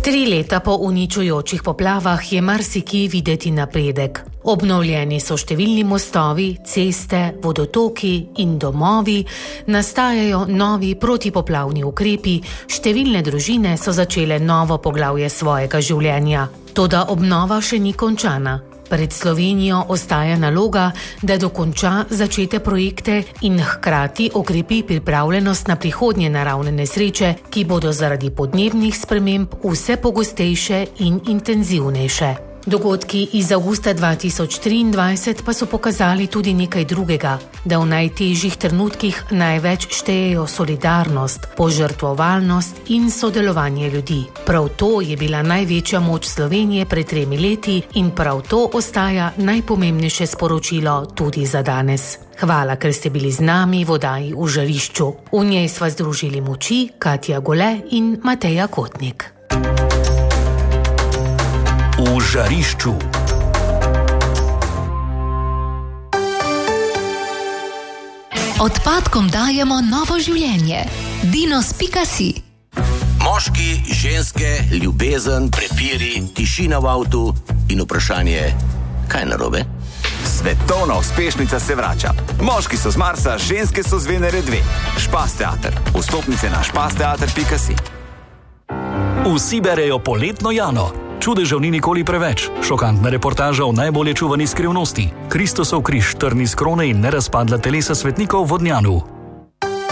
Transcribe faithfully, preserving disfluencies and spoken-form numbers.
Tri leta po uničujočih poplavah je marsikje videti napredek. Obnovljeni so številni mostovi, ceste, vodotoki in domovi, nastajajo novi protipoplavni ukrepi, številne družine so začele novo poglavje svojega življenja. Toda obnova še ni končana. Pred Slovenijo ostaja naloga, da dokonča začete projekte in hkrati okrepi pripravljenost na prihodnje naravne nesreče, ki bodo zaradi podnebnih sprememb vse pogostejše in intenzivnejše. Dogodki iz avgusta dva tisoč triindvajset pa so pokazali tudi nekaj drugega, da v najtežjih trenutkih največ štejejo solidarnost, požrtvovalnost in sodelovanje ljudi. Prav to je bila največja moč Slovenije pred tremi leti in prav to ostaja najpomembnejše sporočilo tudi za danes. Hvala, ker ste bili z nami v oddaji V žarišču. V njej sva združili moči Katja Gole in Mateja Kotnik. V žarišču. Odpadkom dajemo novo življenje. Dinos pika si. Moški, ženske, ljubezen, prepiri, tišina v avtu in vprašanje, kaj narobe? Svetovna uspešnica se vrača. Moški so z Marsa, ženske so z Venere dve. Špas teater. Vstopnice na špas teater pika si. Vsi berejo poletno Jano. Čudežev ni nikoli preveč. Šokantna reportaža o najbolje čuvani skrivnosti. Kristusov križ, trn iz krone in nerazpadla telesa svetnikov v Vodnjanu.